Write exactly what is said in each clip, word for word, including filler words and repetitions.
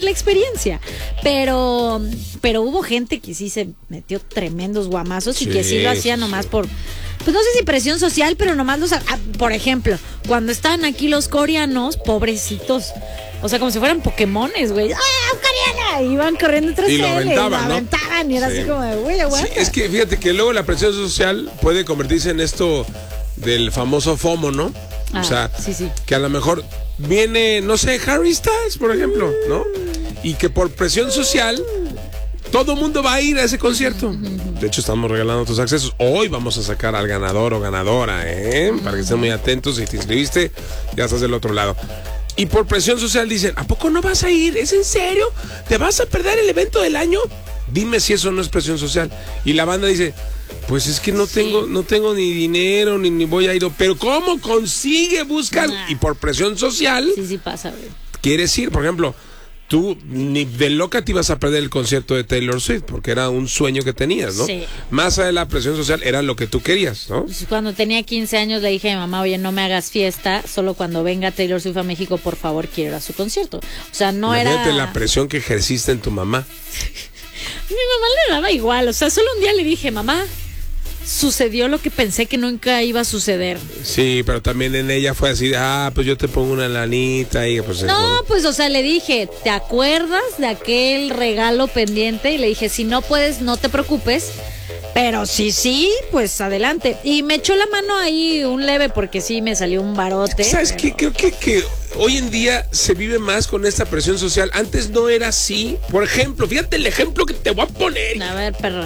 la experiencia. Pero, pero hubo gente que sí se metió tremendos guamazos sí, y que sí lo hacía sí, nomás sí. por, pues no sé si presión social, pero nomás los, ah, por ejemplo, cuando estaban aquí los coreanos, pobrecitos, o sea, como si fueran Pokémones, güey. ¡Ah, coreana! Iban corriendo tras él, y lo aventaban, ¿no? aventaban y era sí. así como de, güey, aguanta. Sí, es que fíjate que luego la presión social puede convertirse en esto del famoso FOMO, ¿no? Ah, o sea, sí, sí. que a lo mejor viene, no sé, Harry Styles, por ejemplo, ¿no? Y que por presión social todo el mundo va a ir a ese concierto. De hecho, estamos regalando tus accesos. Hoy vamos a sacar al ganador o ganadora, ¿eh? Para que estén muy atentos. Si te inscribiste, ya estás del otro lado. Y por presión social dicen, ¿a poco no vas a ir? ¿Es en serio? ¿Te vas a perder el evento del año? Dime si eso no es presión social. Y la banda dice, pues es que no sí. tengo no tengo ni dinero, ni, ni voy a ir. Pero ¿cómo consigue? Busca. Nah. Y por presión social. Sí, sí pasa, güey. Quieres ir, por ejemplo, tú ni de loca te ibas a perder el concierto de Taylor Swift, porque era un sueño que tenías, ¿no? Sí. Más allá de la presión social, era lo que tú querías, ¿no? Cuando tenía quince años le dije a mi mamá, oye, no me hagas fiesta, solo cuando venga Taylor Swift a México, por favor, quiero ir a su concierto. O sea, no Imagínate era... la presión que ejerciste en tu mamá. Mi mamá le daba igual, o sea, solo un día le dije, mamá, sucedió lo que pensé que nunca iba a suceder. Sí, pero también en ella fue así, ah, pues yo te pongo una lanita y pues... No, pues o sea, le dije, ¿te acuerdas de aquel regalo pendiente? Y le dije, si no puedes, no te preocupes, pero sí, sí, pues adelante. Y me echó la mano ahí un leve porque sí me salió un barote. ¿Sabes pero... qué? Creo que, que hoy en día se vive más con esta presión social. Antes no era así. Por ejemplo, fíjate el ejemplo que te voy a poner. A ver, perro.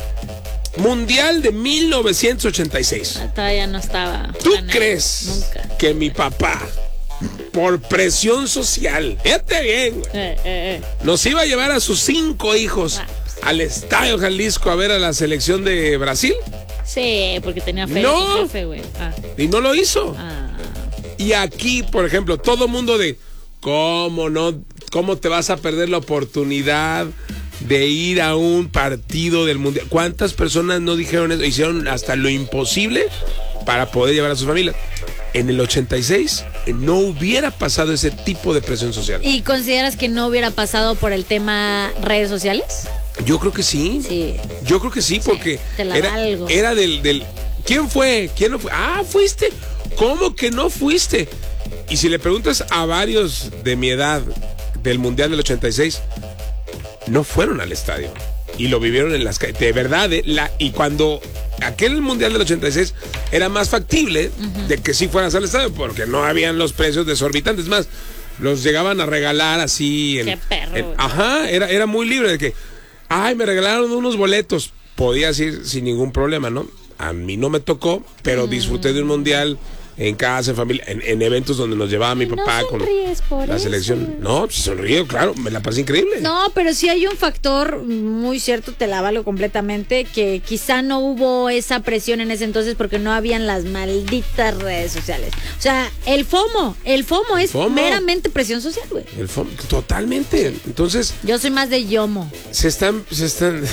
Mundial de mil novecientos ochenta y seis. Todavía no estaba. ¿Tú crees nunca. que mi papá, por presión social, fíjate bien, güey, eh, eh, eh. nos iba a llevar a sus cinco hijos ah, pues, al Estadio Jalisco a ver a la selección de Brasil? Sí, porque tenía fe. No, jefe, güey. Ah. Y no lo hizo. Ah. Y aquí, por ejemplo, todo mundo de, ¿cómo no? ¿Cómo te vas a perder la oportunidad de ir a un partido del mundial? ¿Cuántas personas no dijeron eso? Hicieron hasta lo imposible para poder llevar a sus familias. En el ochenta y seis no hubiera pasado ese tipo de presión social. ¿Y consideras que no hubiera pasado por el tema redes sociales? Yo creo que sí. Sí. Yo creo que sí, porque sí, te la era, valgo. era del, del... ¿Quién fue? ¿Quién no fue? Ah, fuiste. ¿Cómo que no fuiste? Y si le preguntas a varios de mi edad del mundial del ochenta y seis, no fueron al estadio y lo vivieron en las calles, de verdad, ¿eh? La, y cuando aquel mundial del ochenta y seis era más factible uh-huh. de que sí fueras al estadio, porque no habían los precios desorbitantes, más los llegaban a regalar así en, qué perro, en, ajá, era, era muy libre de que, ay, me regalaron unos boletos, podías ir sin ningún problema, ¿no? A mí no me tocó, pero uh-huh. disfruté de un mundial en casa, en familia, en, en eventos donde nos llevaba mi papá no con por la eso. selección. No, pues sonrío, claro, me la pasé increíble. No, pero sí hay un factor muy cierto, te la valgo completamente, que quizá no hubo esa presión en ese entonces porque no habían las malditas redes sociales. O sea, el FOMO, el FOMO es FOMO. meramente presión social, güey. El FOMO, totalmente. Entonces, yo soy más de YOMO. Se están, se están...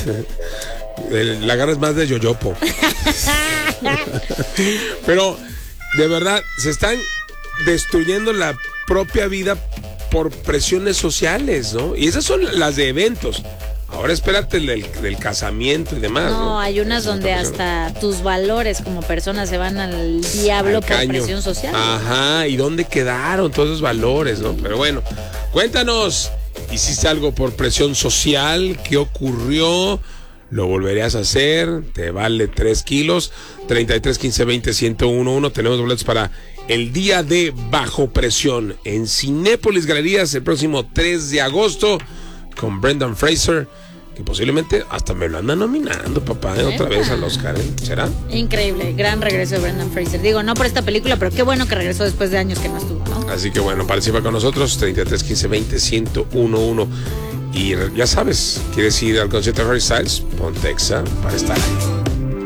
La garra es más de yoyopo. Pero de verdad, se están destruyendo la propia vida por presiones sociales, ¿no? Y esas son las de eventos. Ahora espérate el del, del casamiento y demás. No, ¿no? hay unas donde hasta tus valores como persona se van al diablo al por caño. Presión social. Ajá, ¿y dónde quedaron todos esos valores, no? Pero bueno, cuéntanos, ¿hiciste algo por presión social? ¿Qué ocurrió? ¿Lo volverías a hacer? ¿Te vale tres kilos? treinta y tres, quince, veinte, ciento uno. Tenemos boletos para el día de Bajo Presión en Cinépolis Galerías el próximo tres de agosto con Brendan Fraser, que posiblemente hasta me lo andan nominando, papá, ¿eh? Otra vez al Oscar, ¿eh? ¿Será? Increíble, gran regreso de Brendan Fraser. Digo, no por esta película, pero qué bueno que regresó después de años que no estuvo, ¿no? Así que bueno, participa con nosotros, treinta y tres, quince, veinte, ciento uno. Y ya sabes, ¿quieres ir al concierto de Harry Styles? Ponte Exa para estar ahí.